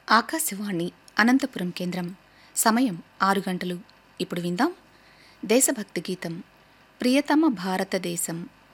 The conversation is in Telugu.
ఆకాశవాణి అనంతపురం కేంద్రం. సమయం 6 గంటలు. ఇప్పుడు విందాం దేశభక్తి గీతం. ప్రియతమ భారతదేశం